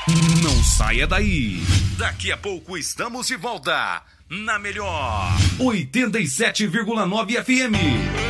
Não saia daí. Daqui a pouco estamos de volta. Na melhor 87,9 FM.